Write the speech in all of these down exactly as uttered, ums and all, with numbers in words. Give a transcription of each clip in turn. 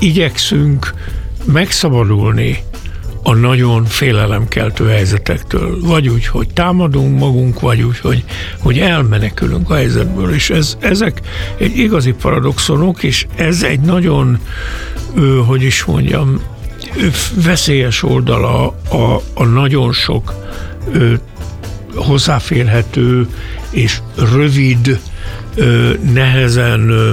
igyekszünk megszabadulni a nagyon félelemkeltő helyzetektől. Vagy úgy, hogy támadunk magunk, vagy úgy, hogy, hogy elmenekülünk a helyzetből. És ez, ezek egy igazi paradoxonok, és ez egy nagyon, ö, hogy is mondjam, ö, veszélyes oldala a, a nagyon sok ö, hozzáférhető és rövid, ö, nehezen ö,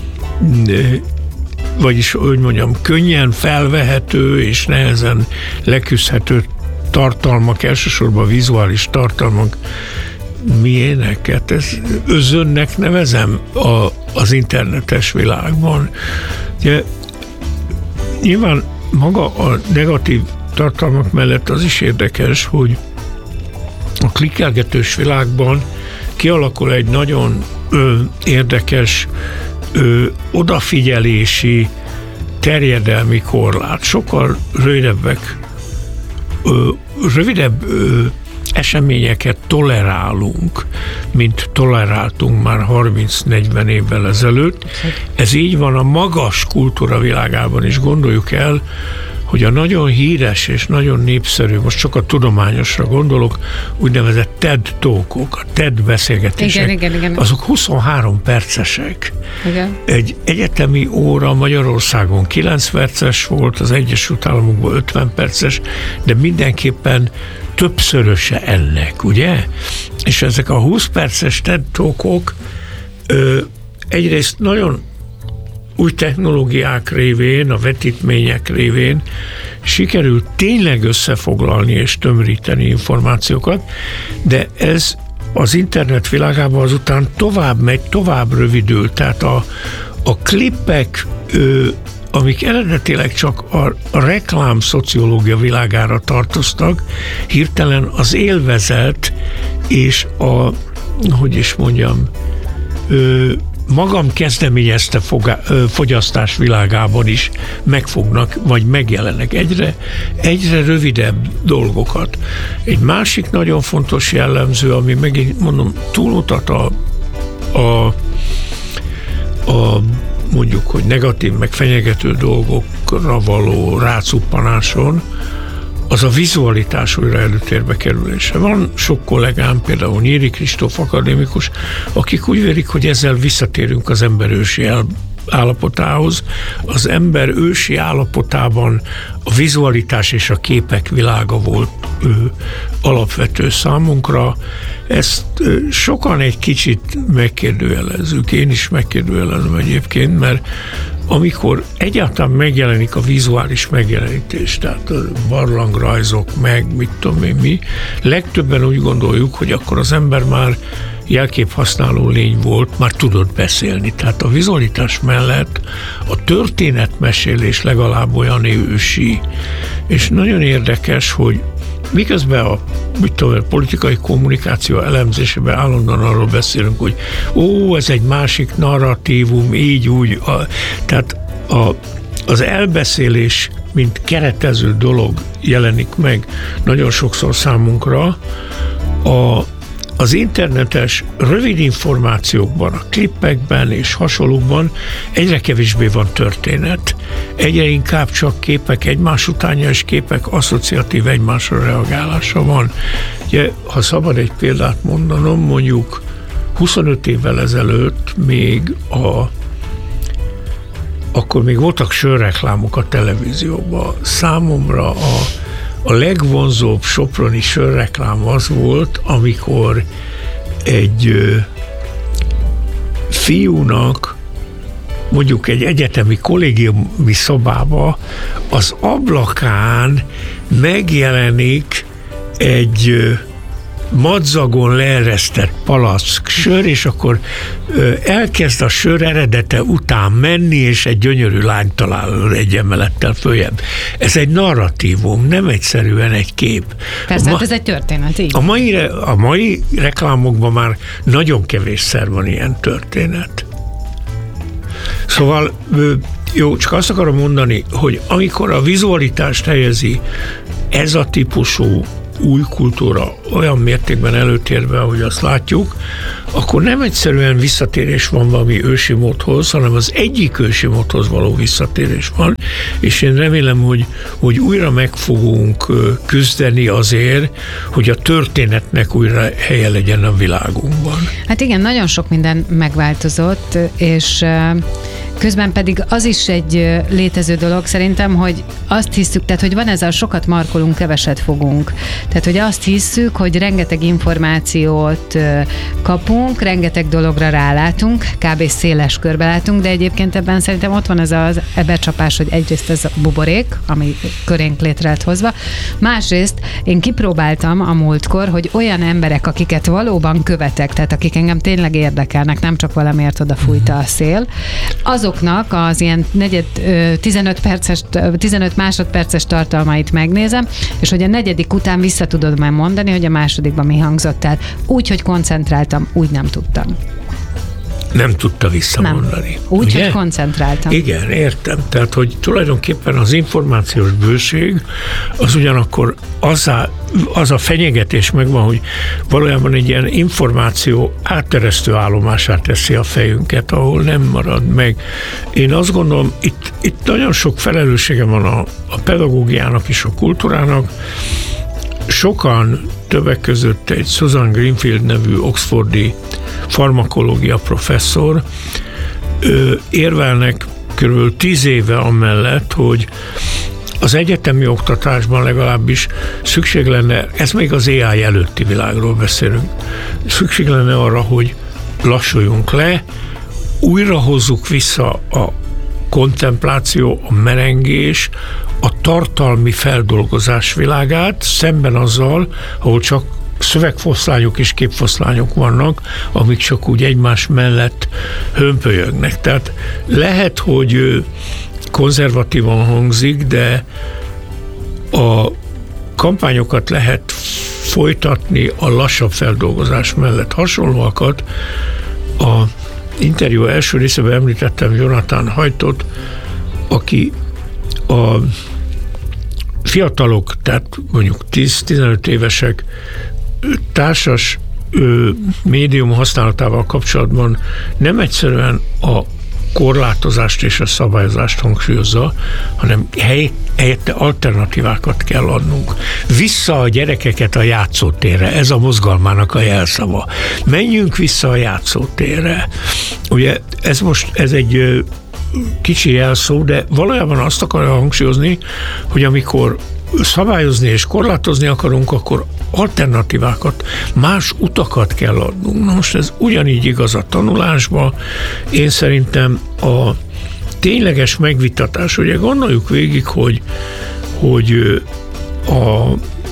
vagyis, hogy mondjam, könnyen felvehető és nehezen leküzdhető tartalmak, elsősorban vizuális tartalmak, milyeneket, ez özönnek nevezem a, az internetes világban. Ugye, nyilván maga a negatív tartalmak mellett az is érdekes, hogy a klikkelgetős világban kialakul egy nagyon ö, érdekes Ö, odafigyelési terjedelmi korlát. Sokkal rövidebbek, ö, rövidebb ö, eseményeket tolerálunk, mint toleráltunk már harminc-negyven évvel ezelőtt. Ez így van a magas kultúra világában is. Gondoljuk el, hogy a nagyon híres és nagyon népszerű, most csak a tudományosra gondolok, úgynevezett TED Talkok, a TED beszélgetések, igen, igen, igen. azok huszonhárom percesek. Igen. Egy egyetemi óra Magyarországon kilenc perces volt, az Egyesült Államokban ötven perces, de mindenképpen többszöröse ennek, ugye? És ezek a húsz perces TED Talkok ö, egyrészt nagyon új technológiák révén, a vetítmények révén sikerült tényleg összefoglalni és tömöríteni információkat, de ez az internet világában azután tovább megy, tovább rövidül, tehát a, a klippek, ö, amik eredetileg csak a, a reklám szociológia világára tartoztak, hirtelen az élvezet és a, hogy is mondjam, ö, magam kezdeményezte fogá, fogyasztás világában is megfognak, vagy megjelennek egyre, egyre rövidebb dolgokat. Egy másik nagyon fontos jellemző, ami megint mondom túlmutat a, a, a mondjuk, hogy negatív, meg fenyegető dolgokra való rácuppanáson, az a vizualitás újra előtérbe kerülése. Van sok kollégám, például Nyíri Kristóf akadémikus, akik úgy vélik, hogy ezzel visszatérünk az ember ősi állapotához. Az ember ősi állapotában a vizualitás és a képek világa volt ő, alapvető számunkra. Ezt ö, sokan egy kicsit megkérdőjelezzük. Én is megkérdőjelezem egyébként, mert amikor egyáltalán megjelenik a vizuális megjelenítés, tehát a barlangrajzok, meg mit tudom én mi, legtöbben úgy gondoljuk, hogy akkor az ember már jelképhasználó lény volt, már tudott beszélni. Tehát a vizualitás mellett a történetmesélés legalább olyan ősi. És nagyon érdekes, hogy miközben a, mit tudom, a politikai kommunikáció elemzésében állandóan arról beszélünk, hogy ó, ez egy másik narratívum, így úgy. A, tehát a, az elbeszélés, mint keretező dolog jelenik meg nagyon sokszor számunkra. A, az internetes rövid információkban, a klippekben és hasonlókban egyre kevésbé van történet. Egyre inkább csak képek, egymás utánjás képek, asszociatív egymásra reagálása van. Ugye, ha szabad egy példát mondanom, mondjuk huszonöt évvel ezelőtt még a akkor még voltak sörreklámok a televízióban. Számomra a A legvonzóbb soproni sörreklám az volt, amikor egy ö, fiúnak, mondjuk egy egyetemi kollégiumi szobába az ablakán megjelenik egy ö, madzagon leeresztett palack sör, és akkor ö, elkezd a sör eredete után menni, és egy gyönyörű lány talál egy emelettel följebb. Ez egy narratívum, nem egyszerűen egy kép. Persze, ma, hát ez egy történet, így. A mai, a mai reklámokban már nagyon kevésszer van ilyen történet. Szóval ö, jó, csak azt akarom mondani, hogy amikor a vizualitást helyezi ez a típusú új kultúra olyan mértékben előtérbe, ahogy azt látjuk, akkor nem egyszerűen visszatérés van valami ősi módhoz, hanem az egyik ősi módhoz való visszatérés van, és én remélem, hogy, hogy újra meg fogunk küzdeni azért, hogy a történetnek újra helye legyen a világunkban. Hát igen, nagyon sok minden megváltozott, és közben pedig az is egy létező dolog szerintem, hogy azt hiszük, tehát hogy van ez a sokat markolunk, keveset fogunk. Tehát, hogy azt hiszük, hogy rengeteg információt kapunk, rengeteg dologra rálátunk, kb. Széles körbe látunk, de egyébként ebben szerintem ott van ez az becsapás, hogy egyrészt ez a buborék, ami körénk létre lett hozva. Másrészt én kipróbáltam a múltkor, hogy olyan emberek, akiket valóban követek, tehát akik engem tényleg érdekelnek, nem csak valamiért oda fújta a szél, azoknak az ilyen negyed, tizenöt perces, tizenöt másodperces tartalmait megnézem, és hogy a negyedik után vissza tudod már mondani, hogy a másodikban mi hangzott el. úgy, hogy koncentráltam, úgy nem tudtam. Nem tudta visszamondani. Nem. Úgy, ugye? Hogy koncentráltam. Igen, értem. Tehát, hogy tulajdonképpen az információs bőség az ugyanakkor az a, az a fenyegetés megvan, hogy valójában egy ilyen információ átteresztő állomását teszi a fejünket, ahol nem marad meg. Én azt gondolom, itt, itt nagyon sok felelőssége van a, a pedagógiának és a kultúrának. Sokan, többek között egy Susan Greenfield nevű oxfordi farmakológia professzor ő, érvelnek körülbelül tíz éve amellett, hogy az egyetemi oktatásban legalábbis szükség lenne, ez még az á i előtti világról beszélünk, szükség lenne arra, hogy lassuljunk le, újra hozzuk vissza a kontempláció, a merengés, a tartalmi feldolgozás világát, szemben azzal, ahol csak szövegfoszlányok és képfoszlányok vannak, amik csak úgy egymás mellett hömpölyögnek. Tehát lehet, hogy konzervatívan hangzik, de a kampányokat lehet folytatni a lassabb feldolgozás mellett. Hasonlóakat a interjú első részében említettem Jonathan Haidt, aki a fiatalok, tehát mondjuk tíz-tizenöt évesek társas ö, médium használatával kapcsolatban nem egyszerűen a korlátozást és a szabályozást hangsúlyozza, hanem helyette alternatívákat kell adnunk. Vissza a gyerekeket a játszótérre, ez a mozgalmának a jelszava. Menjünk vissza a játszótérre. Ugye ez most, ez egy kicsi jelszó, de valójában azt akarja hangsúlyozni, hogy amikor szabályozni és korlátozni akarunk, akkor alternatívákat, más utakat kell adnunk. Na most ez ugyanígy igaz a tanulásba. Én szerintem a tényleges megvitatás, ugye gondoljuk végig, hogy, hogy a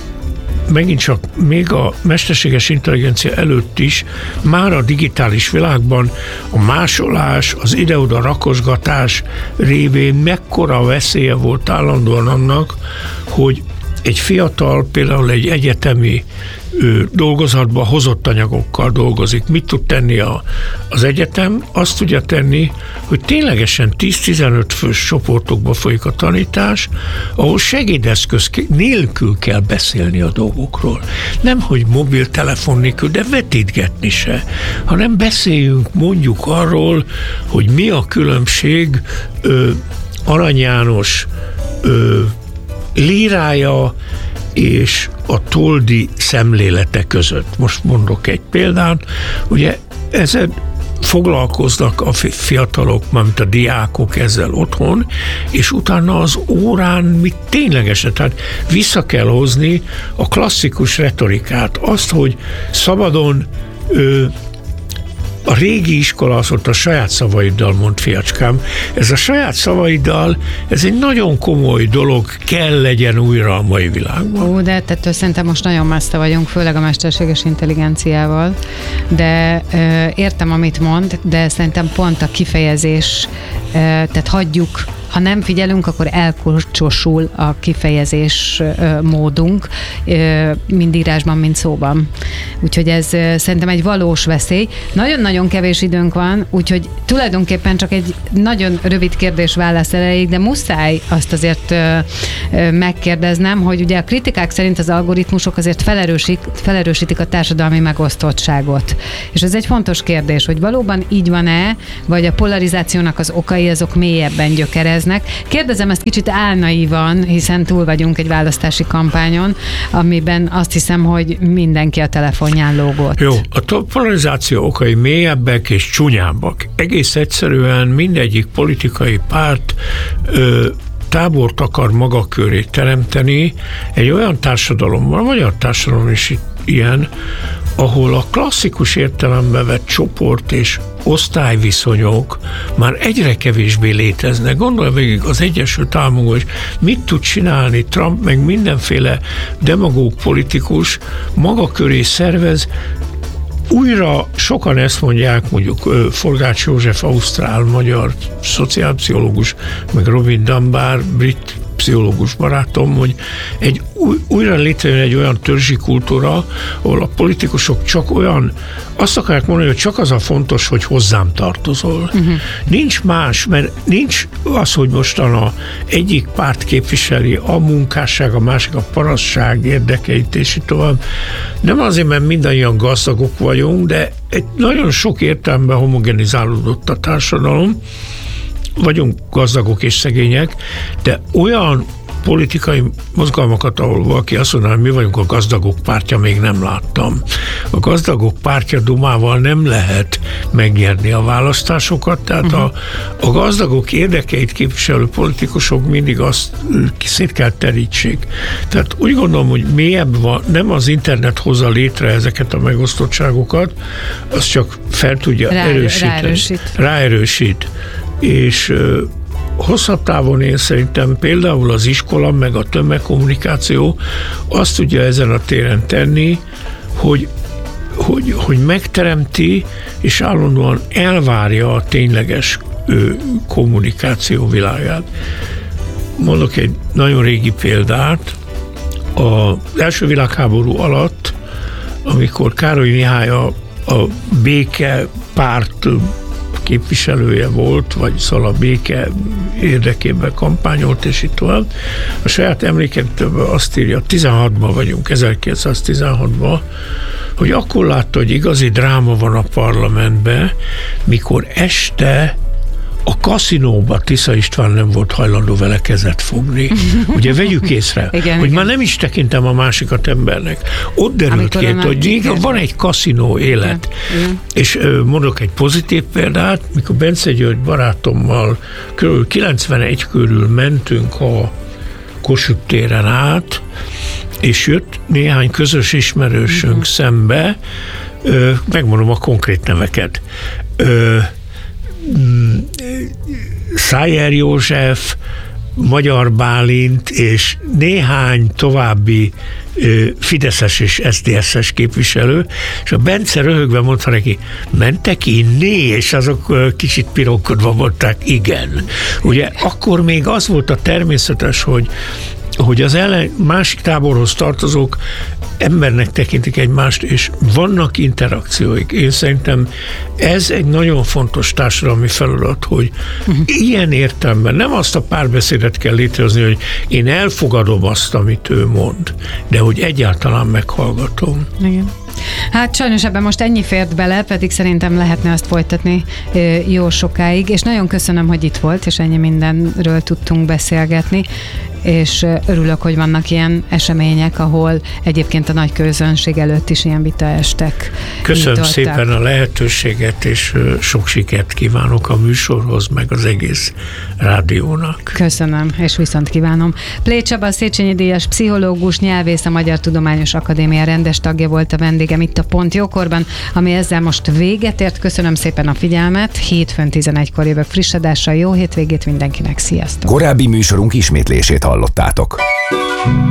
megint csak még a mesterséges intelligencia előtt is már a digitális világban a másolás, az ide-oda rakosgatás révén mekkora veszélye volt állandóan annak, hogy egy fiatal, például egy egyetemi ő, dolgozatba hozott anyagokkal dolgozik. Mit tud tenni a, az egyetem? Azt tudja tenni, hogy ténylegesen tíz-tizenöt fős csoportokba folyik a tanítás, ahol segédeszköz nélkül kell beszélni a dolgokról. Nem, hogy mobiltelefon nélkül, de vetítgetni se, hanem beszéljünk mondjuk arról, hogy mi a különbség ö, Arany János ö, lírája és a Toldi szemlélete között. Most mondok egy példát, ugye ezzel foglalkoznak a fiatalok, mármint a diákok ezzel otthon, és utána az órán mit ténylegesen, tehát vissza kell hozni a klasszikus retorikát, azt, hogy szabadon ö, a régi iskola az ott a saját szavaiddal, mond fiacskám. Ez a saját szavaiddal, ez egy nagyon komoly dolog, kell legyen újra a mai világban. Ó, de ettől szerintem most nagyon messze vagyunk, főleg a mesterséges intelligenciával, de ö, értem, amit mond, de szerintem pont a kifejezés, ö, tehát hagyjuk, ha nem figyelünk, akkor elkorcsosul a kifejezés módunk, mind írásban, mind szóban. Úgyhogy ez szerintem egy valós veszély. Nagyon-nagyon kevés időnk van, úgyhogy tulajdonképpen csak egy nagyon rövid kérdés-válasz erejéig, de muszáj azt azért megkérdeznem, hogy ugye a kritikák szerint az algoritmusok azért felerősít, felerősítik a társadalmi megosztottságot. És ez egy fontos kérdés, hogy valóban így van-e, vagy a polarizációnak az okai azok mélyebben gyökereznek. Kérdezem ezt kicsit álnaívan, hiszen túl vagyunk egy választási kampányon, amiben azt hiszem, hogy mindenki a telefonján lógott. Jó, a polarizáció okai mélyebbek és csúnyábbak. Egész egyszerűen mindegyik politikai párt ö, tábort akar maga köré teremteni egy olyan társadalomban, a magyar társadalom is ilyen, ahol a klasszikus értelembe vett csoport és osztályviszonyok már egyre kevésbé léteznek. Gondolj végig az Egyesült Államokban, hogy mit tud csinálni Trump, meg mindenféle demagóg politikus maga köré szervez. Újra sokan ezt mondják, mondjuk Forgács József, ausztrál-magyar szociálpszichológus, meg Robin Dunbar, brit pszichológus barátom, hogy egy új, újra létrejön egy olyan törzsi kultúra, ahol a politikusok csak olyan, azt akarják mondani, hogy csak az a fontos, hogy hozzám tartozol. Uh-huh. Nincs más, mert nincs az, hogy mostan a egyik párt képviseli a munkásság, a másik a parasság érdekeit, és így tovább. Nem azért, mert mindannyian gazdagok vagyunk, de egy nagyon sok értelemben homogenizálódott a társadalom, vagyunk gazdagok és szegények, de olyan politikai mozgalmakat, ahol valaki azt mondaná, hogy mi vagyunk a gazdagok pártja, még nem láttam. A gazdagok pártja dumával nem lehet megnyerni a választásokat, tehát uh-huh. a, a gazdagok érdekeit képviselő politikusok mindig azt szét kell terítsék. Tehát úgy gondolom, hogy mélyebb van, nem az internet hozza létre ezeket a megosztottságokat, az csak fel tudja Rá, erősíteni. Ráerősít. Ráerősít. És ö, hosszabb távon én szerintem például az iskola meg a tömegkommunikáció azt tudja ezen a téren tenni, hogy, hogy, hogy megteremti és állandóan elvárja a tényleges ö, kommunikáció világát. Mondok egy nagyon régi példát. Az első világháború alatt, amikor Károly Mihály a, a béke párt képviselője volt, vagy szóval a béke érdekében kampányolt, és itt tovább. A saját emlékezetből azt írja, tizenhatban vagyunk, ezerkilencszáztizenhatban, hogy akkor látta, hogy igazi dráma van a parlamentben, mikor este a kaszinóba Tisza István nem volt hajlandó vele kezet fogni. Ugye vegyük észre, igen, hogy igen. Már nem is tekintem a másikat embernek. Ott derült ki, hogy igen, van egy kaszinó élet. Igen, igen. És mondok egy pozitív példát, mikor Bence György barátommal körül kilencvenegy körül mentünk a Kossuth téren át, és jött néhány közös ismerősünk uh-huh. szembe, megmondom a konkrét neveket. Szájer József, Magyar Bálint és néhány további fideszes és es zé dé es-es képviselő, és a Bence röhögve mondta neki, mentek inni, és azok kicsit pironkodva mondták, igen. Ugye akkor még az volt a természetes, hogy hogy az ellen, másik táborhoz tartozók embernek tekintik egymást, és vannak interakcióik. Én szerintem ez egy nagyon fontos társadalmi feladat, hogy uh-huh. ilyen értelemben nem azt a párbeszédet kell létrehozni, hogy én elfogadom azt, amit ő mond, de hogy egyáltalán meghallgatom. Igen. Hát sajnos ebben most ennyi fért bele, pedig szerintem lehetne azt folytatni jó sokáig, és nagyon köszönöm, hogy itt volt, és ennyi mindenről tudtunk beszélgetni, és örülök, hogy vannak ilyen események, ahol egyébként a nagy közönség előtt is ilyen vitaestek. Köszönöm nyitottak. Szépen a lehetőséget, és sok sikert kívánok a műsorhoz, meg az egész rádiónak. Köszönöm, és viszont kívánom. Plé Csaba, Széchenyi díjas pszichológus, nyelvész, a Magyar Tudományos Akadémia rendes tagja volt a vendégem itt a Pont Jókorban, ami ezzel most véget ért. Köszönöm szépen a figyelmet. Hétfőn tizenegykor jövök friss adással. Jó hétvégét mindenkinek. Sziasztok! Korábbi műsorunk ismétlését hallottátok.